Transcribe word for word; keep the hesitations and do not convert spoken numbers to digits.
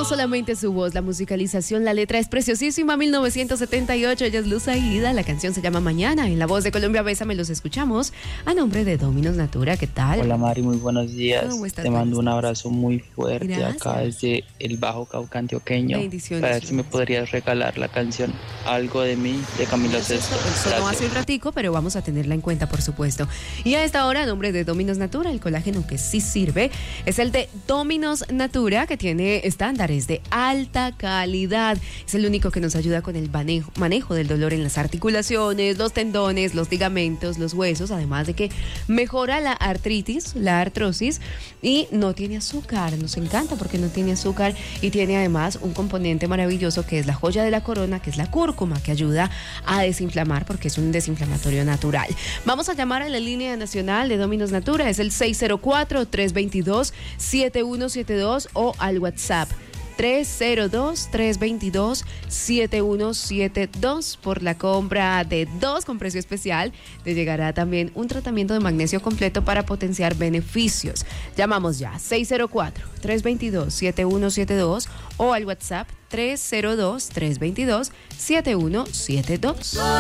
solamente su voz, la musicalización, la letra es preciosísima. mil novecientos setenta y ocho, ella es Luz Aida, la canción se llama Mañana. En la voz de Colombia Bésame los escuchamos a nombre de Dominos Natura. ¿Qué tal? Hola Mari, muy buenos días. ¿Cómo estás? Te mando un abrazo muy fuerte. Gracias. Acá desde el Bajo Cauca Antioqueño. Bendiciones. Para ver si me podrías regalar la canción Algo de mí de Camilo Sesto. Eso no hace un ratico, pero vamos a tenerla en cuenta, por supuesto. Y a esta hora, a nombre de Dominos Natura, el colágeno que sí sirve es el de Dominos Natura, que tiene estándares de alta calidad. Es el único que nos ayuda con el manejo, manejo del dolor en las articulaciones, los tendones, los ligamentos, los huesos, además de que mejora la artritis, la artrosis, y no tiene azúcar. Nos encanta porque no tiene azúcar y tiene además un componente maravilloso que es la joya de la corona, que es la cúrcuma, que ayuda a desinflamar porque es un desinflamatorio natural. Vamos a llamar a la línea nacional de Dominos Natura, es el seis cero cuatro, tres dos dos, siete uno siete dos o al WhatsApp tres cero dos, tres dos dos, siete uno siete dos. Por la compra de dos con precio especial te llegará también un tratamiento de magnesio completo para potenciar beneficios. Llamamos ya seis cero cuatro, tres dos dos, siete uno siete dos o al WhatsApp tres cero dos, tres dos dos, siete uno siete dos.